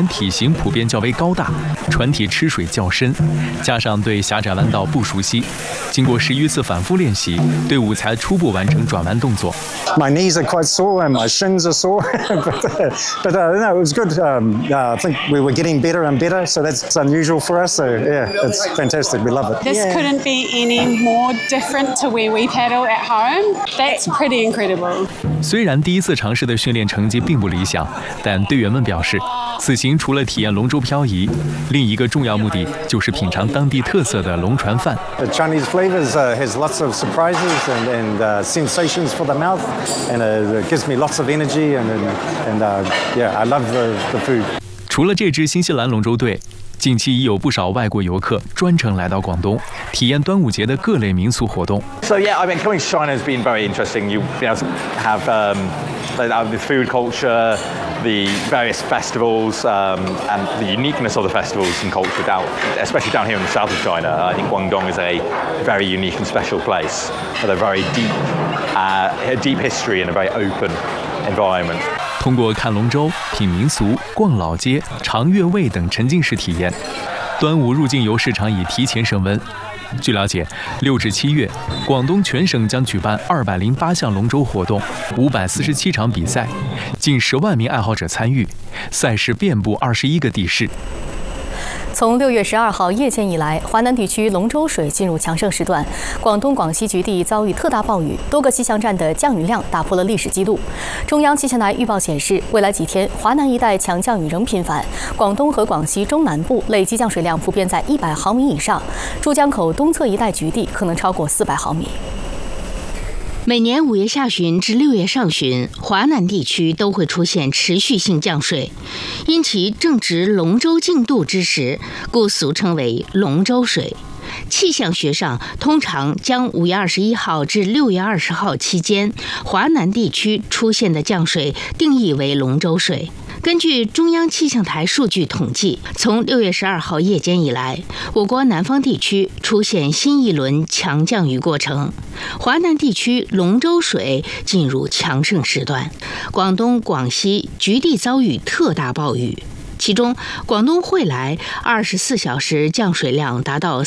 体型普遍较为高大，船体吃水较深，加上对狭窄弯道不熟悉，经过11次反复练习，队伍才初步完成转弯动作。 My knees are quite sore and my shins are sore, but no, it was good. I think we were getting better and better, so that's unusual for us. So yeah, it's fantastic. We love it. This couldn't be any more different to where we paddle at home. That's pretty incredible. 虽然第一次尝试的训练成绩并不理想，但队员们表示，此行除了体验龙舟漂移，另一个重要目的就是品尝当地特色的龙船饭。 The Chinese flavors has lots of surprises and sensations for the mouth, and it gives me lots of energy and yeah, I love the food. 除了这支新西兰龙舟队，近期已有不少外国游客专程来到广东，体验端午节的各类民俗活动。 So yeah, I mean, coming to China has been very interesting. You'll be able to have the food culture, the various festivals, and the uniqueness of the festivals and culture down, especially down here in the south of China. I think Guangdong is a very unique and special place with a very deep history and a very open environment. 通过看龙舟、品民俗、逛老街、尝越味等沉浸式体验，端午入境游市场已提前升温。据了解，6至7月，广东全省将举办208项龙舟活动，547场比赛，近10万名爱好者参与，赛事遍布21个地市。 从6月12号夜间以来，华南地区龙舟水进入强盛时段，广东、广西局地遭遇特大暴雨，多个气象站的降雨量打破了历史记录。中央气象台预报显示，未来几天华南一带强降雨仍频繁，广东和广西中南部累计降水量普遍在100毫米以上，珠江口东侧一带局地可能超过400毫米。 每年5月下旬至6月上旬，华南地区都会出现持续性降水，因其正值龙舟竞渡之时，故俗称为龙舟水。气象学上通常将5月21号至6月20号期间华南地区出现的降水定义为龙舟水。根据中央气象台数据统计，从6月12号夜间以来，我国南方地区出现新一轮强降雨过程，华南地区龙舟水进入强盛时段，广东、广西局地遭遇特大暴雨。其中，广东惠来24小时降水量达到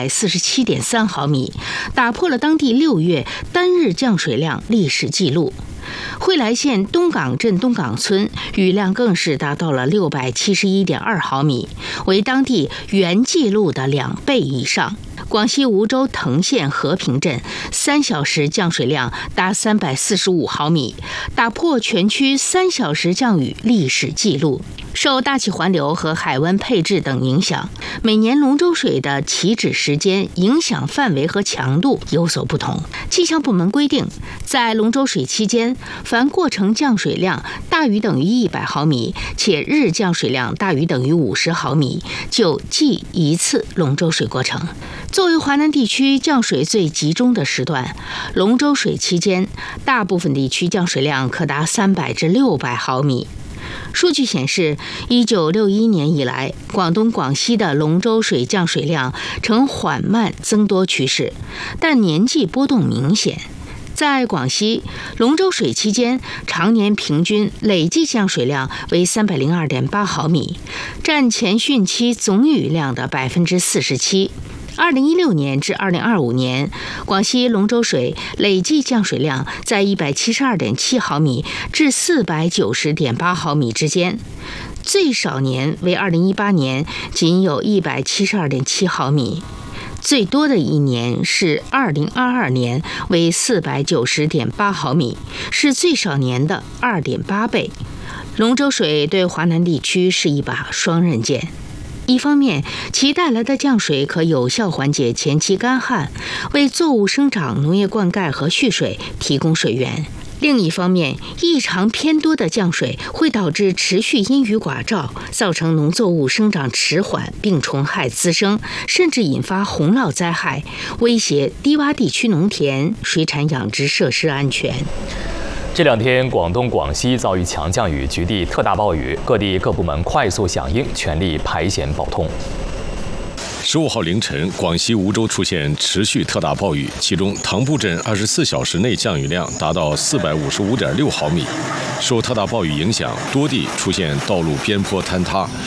347.3毫米，打破了当地6月单日降水量历史记录。惠来县东港镇东港村雨量更是达到了671.2毫米，为当地原纪录的2倍以上。广西梧州藤县和平镇3小时降水量达345毫米，打破全区3小时降雨历史记录。受大气环流和海温配置等影响，每年龙舟水的起止时间、影响范围和强度有所不同。气象部门规定，在龙舟水期间，凡过程降水量大于等于100毫米，且日降水量大于等于50毫米，就记一次龙舟水过程。作为华南地区降水最集中的时段，龙舟水期间，大部分地区降水量可达300至600毫米。数据显示，1961年以来，广东、广西的龙舟水降水量呈缓慢增多趋势，但年季波动明显。在广西，龙舟水期间常年平均累计降水量为302.8毫米，占前汛期总雨量的47%。2016年至2025年，广西龙舟水累计降水量在172.7毫米至490.8毫米之间，最少年为2018年，仅有172.7毫米。最多的一年是2022年，为490.8毫米，是最少年的2.8倍。龙舟水对华南地区是一把双刃剑。一方面，其带来的降水可有效缓解前期干旱，为作物生长、农业灌溉和蓄水提供水源；另一方面，异常偏多的降水会导致持续阴雨寡照，造成农作物生长迟缓，病虫害滋生，甚至引发洪涝灾害，威胁低洼地区农田、水产养殖设施安全。 这2天，广东、广西遭遇强降雨，局地特大暴雨，各地各部门快速响应，全力排险保通。 15号凌晨，广西梧州出现持续特大暴雨，其中塘埠镇24小时内降雨量达到455.6毫米。受特大暴雨影响，多地出现道路边坡坍塌，